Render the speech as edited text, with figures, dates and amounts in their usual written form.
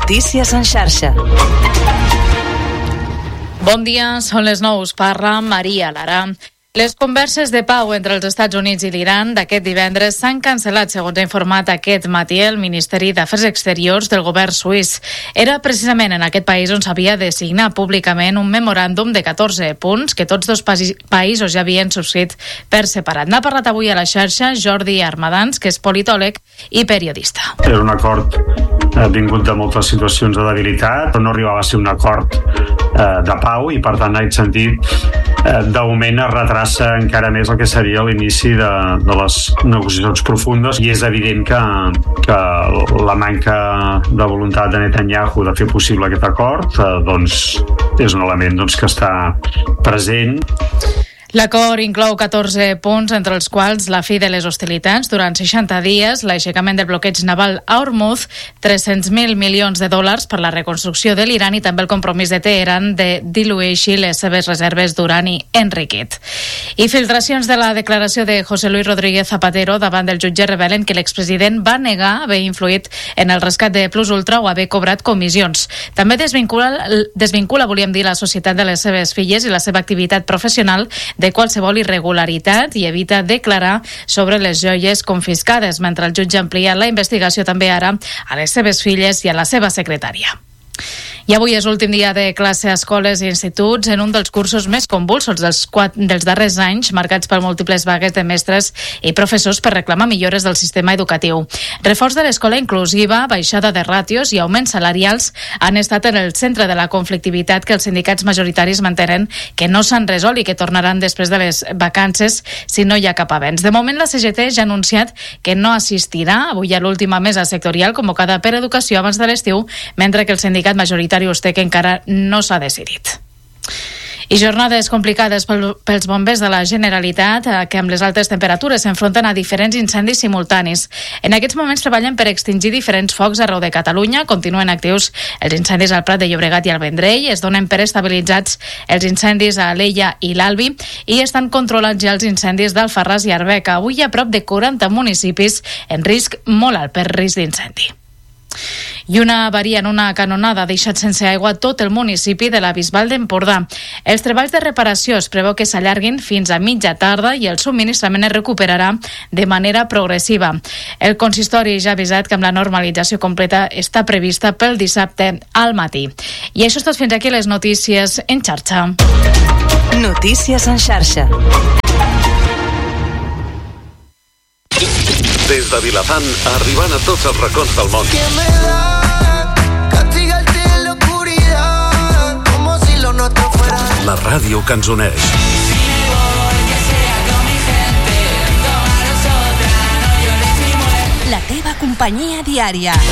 Notícies en xarxa. Bon dia, són les 9, us parla Maria Lara. Les converses de pau entre els Estats Units i l'Iran d'aquest divendres s'han cancel·lat, segons ha informat aquest matí el Ministeri d'Afers Exteriors del govern suís. Era precisament en aquest país on s'havia de signar públicament un memoràndum de 14 punts que tots dos països ja havien subscrit per separat. N'ha parlat avui a la xarxa Jordi Armadans, que és politòleg i periodista. Era un acord vingut de moltes situacions de debilitat, però no arribava a ser un acord de pau i, per tant, en aquest sentit, d'augment es retrassa encara més el que seria l'inici de les negociacions profundes, i és evident que la manca de voluntat de Netanyahu de fer possible aquest acord és un element que està present. L'acord inclou 14 punts, entre els quals la fi de les hostilitats durant 60 dies, l'aixecament del bloqueig naval a Hormuz, 300.000 milions de dòlars per la reconstrucció de l'Iran i també el compromís de Teheran de dilueixi les seves reserves d'urani enriquit. I filtracions de la declaració de José Luis Rodríguez Zapatero davant del jutge revelen que l'expresident va negar haver influït en el rescat de Plus Ultra o haver cobrat comissions. També desvincula, volíem dir, la societat de les seves filles i la seva activitat professional de qualsevol irregularitat i evita declarar sobre les joies confiscades, mentre el jutge amplia la investigació també ara a les seves filles i a la seva secretària. I avui és l'últim dia de classe a escoles i instituts en un dels cursos més convulsos dels darrers anys, marcats per múltiples vagues de mestres i professors per reclamar millores del sistema educatiu. Reforç de l'escola inclusiva, baixada de ràtios i augments salarials han estat en el centre de la conflictivitat que els sindicats majoritaris mantenen que no s'han resolt i que tornaran després de les vacances si no hi ha cap avenç. De moment, la CGT ja ha anunciat que no assistirà avui a l'última mesa sectorial convocada per Educació abans de l'estiu, mentre que el sindicat majoritari USTEC encara no s'ha decidit. I jornades complicades pels bombers de la Generalitat, que amb les altes temperatures s'enfronten a diferents incendis simultanis. En aquests moments treballen per extingir diferents focs arreu de Catalunya. Continuen actius els incendis al Prat de Llobregat i al Vendrell, es donen per estabilitzats els incendis a Alella i l'Albi i estan controlats ja els incendis d'Alfarràs i Arbeca. Avui hi ha prop de 40 municipis en risc molt alt per risc d'incendi. I una avaria en una canonada ha deixat sense aigua tot el municipi de la Bisbal d'Empordà. Els treballs de reparació es preveu que s'allarguin fins a mitja tarda i el subministrament es recuperarà de manera progressiva. El consistori ja ha avisat que amb la normalització completa està prevista pel dissabte al matí. I això és tot, fins aquí les notícies en xarxa. Notícies en xarxa. Des de Vilafant, arribant a tots els racons del món. La ràdio que ens uneix. La teva companyia diària.